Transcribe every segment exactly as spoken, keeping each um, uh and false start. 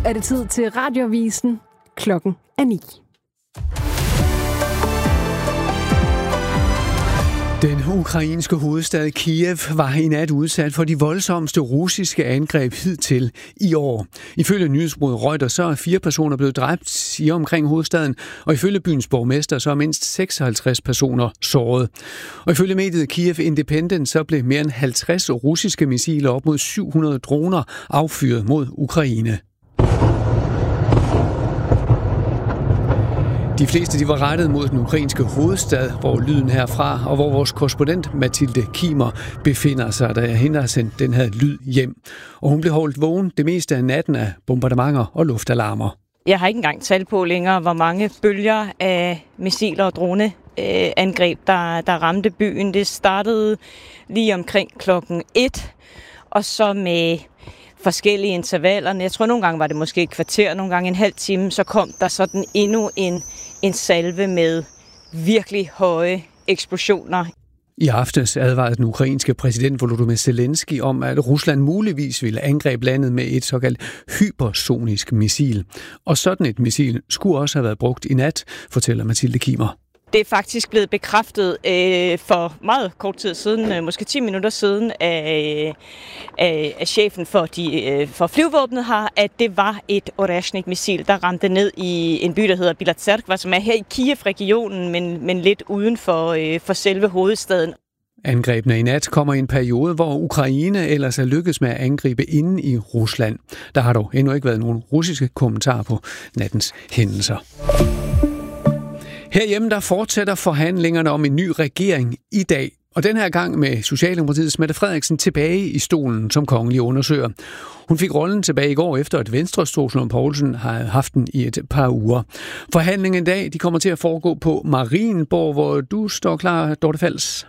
er det tid til Radioavisen. Klokken er ni. Den ukrainske hovedstad Kiev var i nat udsat for de voldsomste russiske angreb hidtil i år. Ifølge nyhedsbureauet Reuters så er fire personer blevet dræbt i omkring hovedstaden, og ifølge byens borgmester så er mindst seksoghalvtreds personer såret. Og ifølge mediet Kiev Independent så blev mere end halvtreds russiske missiler op mod syv hundrede droner affyret mod Ukraine. De fleste de var rettet mod den ukrainske hovedstad, hvor lyden herfra, og hvor vores korrespondent Mathilde Kimer befinder sig, da hende har sendt den her lyd hjem. Og hun blev holdt vågen det meste af natten af bombardementer og luftalarmer. Jeg har ikke engang tal på længere, hvor mange bølger af missiler og droneangreb, der, der ramte byen. Det startede lige omkring klokken et, og så med forskellige intervaller. Jeg tror, nogle gange var det måske et kvarter, nogle gange en halv time, så kom der sådan endnu en, en salve med virkelig høje eksplosioner. I aftes advarede den ukrainske præsident Volodymyr Zelensky om, at Rusland muligvis ville angribe landet med et såkaldt hypersonisk missil. Og sådan et missil skulle også have været brugt i nat, fortæller Mathilde Kimer. Det er faktisk blevet bekræftet øh, for meget kort tid siden, øh, måske ti minutter siden, af, af, af chefen for, de, øh, for flyvevåbnet her, at det var et Oreshnik-missil, der ramte ned i en by, der hedder Bilatserkva, som er her i Kiev-regionen, men, men lidt uden for, øh, for selve hovedstaden. Angrebene i nat kommer i en periode, hvor Ukraine ellers er lykkedes med at angribe inde i Rusland. Der har dog endnu ikke været nogen russiske kommentarer på nattens hændelser. Herhjemme der fortsætter forhandlingerne om en ny regering i dag, og den her gang med Socialdemokratiets Mette Frederiksen tilbage i stolen som kongelig undersøger. Hun fik rollen tilbage i går efter, at Venstres Troels Lund Poulsen har haft den i et par uger. Forhandlingen i dag de kommer til at foregå på Marienborg, hvor du står klar, Dorte Fals.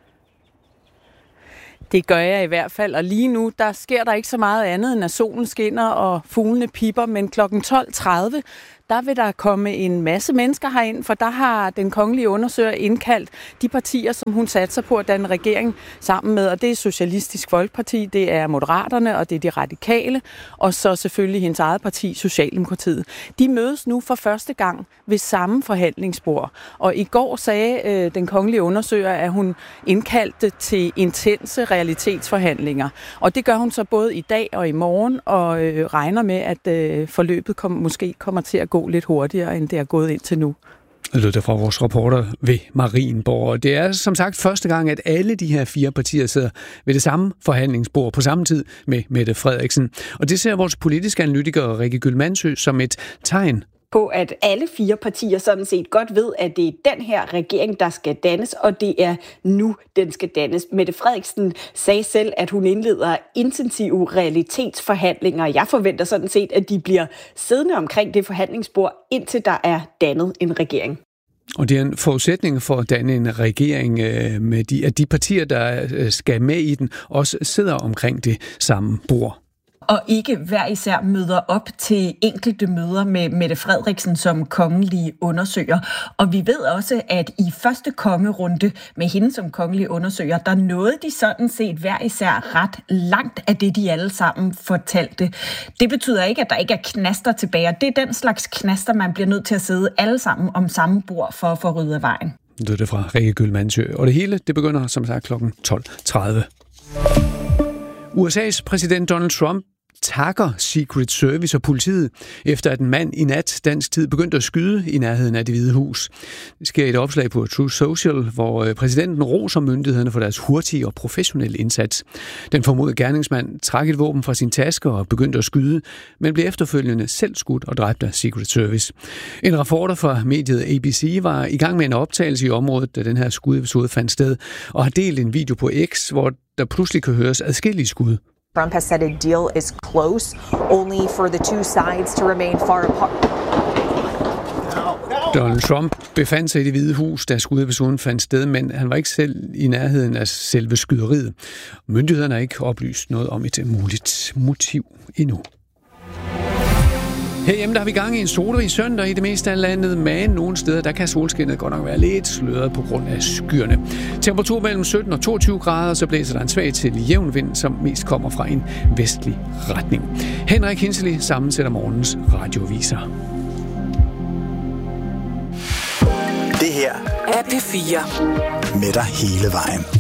Det gør jeg i hvert fald, og lige nu der sker der ikke så meget andet, end at solen skinner og fuglene pipper, men klokken tolv tredive, der vil der komme en masse mennesker herind, for der har den kongelige undersøger indkaldt de partier, som hun satser på at danne regering sammen med, og det er Socialistisk Folkeparti, det er Moderaterne, og det er de Radikale, og så selvfølgelig hendes eget parti, Socialdemokratiet. De mødes nu for første gang ved samme forhandlingsbord, og i går sagde øh, den kongelige undersøger, at hun indkaldte til intense realitetsforhandlinger, og det gør hun så både i dag og i morgen, og øh, regner med, at øh, forløbet kom, måske kommer til at gå lidt hurtigere, end det er gået indtil nu. Det lød fra vores reporter ved Marienborg. Det er som sagt første gang, at alle de her fire partier sidder ved det samme forhandlingsbord på samme tid med Mette Frederiksen. Og det ser vores politiske analytiker Rikke Gylmansø som et tegn på, at alle fire partier sådan set godt ved, at det er den her regering, der skal dannes, og det er nu, den skal dannes. Mette Frederiksen sagde selv, at hun indleder intensive realitetsforhandlinger. Jeg forventer sådan set, at de bliver siddende omkring det forhandlingsbord, indtil der er dannet en regering. Og det er en forudsætning for at danne en regering, med de, at de partier, der skal med i den, også sidder omkring det samme bord. Og ikke hver især møder op til enkelte møder med Mette Frederiksen som kongelig undersøger. Og vi ved også, at i første kongerunde med hende som kongelig undersøger, der nåede de sådan set hver især ret langt af det, de alle sammen fortalte. Det betyder ikke, at der ikke er knaster tilbage. Det er den slags knaster, man bliver nødt til at sidde alle sammen om samme bord for at få ryddet af vejen. Det er det fra Rikke Gylmansø. Og det hele, det begynder som sagt klokken tolv tredive. U S A's præsident Donald Trump takker Secret Service og politiet, efter at en mand i nat dansk tid begyndte at skyde i nærheden af Det Hvide Hus. Det sker i et opslag på Truth Social, hvor præsidenten roser myndighederne for deres hurtige og professionelle indsats. Den formodede gerningsmand trak et våben fra sin taske og begyndte at skyde, men blev efterfølgende selv skudt og dræbt af Secret Service. En reporter fra mediet A B C var i gang med en optagelse i området, da den her skudepisode fandt sted, og har delt en video på X, hvor der pludselig kan høres adskillige skud. Trump has said a deal is close, only for the two sides to remain far apart. Donald Trump befandt sig i Det Hvide Hus, da skudepisoden fandt sted, men han var ikke selv i nærheden af selve skyderiet. Myndighederne har ikke oplyst noget om et muligt motiv endnu. Herhjemme der har vi gang i en solrig søndag i det meste af landet, men nogle steder der kan solskinnet godt nok være lidt sløret på grund af skyerne. Temperatur mellem sytten og toogtyve grader, så blæser der en svag til jævn vind, som mest kommer fra en vestlig retning. Henrik Hinsley sammensætter morgens radioaviser. Det her er P fire. Med dig hele vejen.